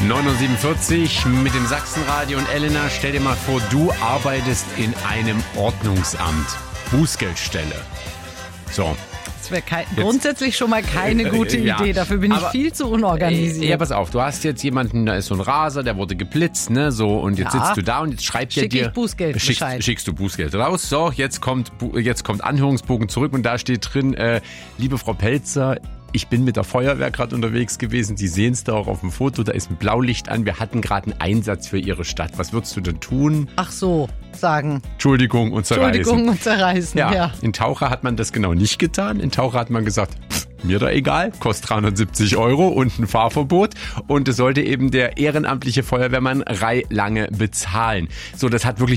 9:47 Uhr mit dem Sachsenradio und Elena, stell dir mal vor, du arbeitest in einem Ordnungsamt. Bußgeldstelle. So. Das wäre grundsätzlich schon mal keine gute Idee. Dafür bin ich viel zu unorganisiert. Ja, pass auf, du hast jetzt jemanden, da ist so ein Raser, der wurde geblitzt, ne, so, und jetzt sitzt du da und jetzt schreibt er dir. Schickst du Bußgeld raus. So, jetzt kommt Anhörungsbogen zurück und da steht drin, liebe Frau Pelzer, ich bin mit der Feuerwehr gerade unterwegs gewesen. Sie sehen es da auch auf dem Foto. Da ist ein Blaulicht an. Wir hatten gerade einen Einsatz für Ihre Stadt. Was würdest du denn tun? Ach so, sagen. Entschuldigung und zerreißen. Ja. In Taucher hat man das genau nicht getan. In Taucher hat man gesagt, mir da egal, kostet 370 € und ein Fahrverbot. Und es sollte eben der ehrenamtliche Feuerwehrmann lange bezahlen. So, das hat wirklich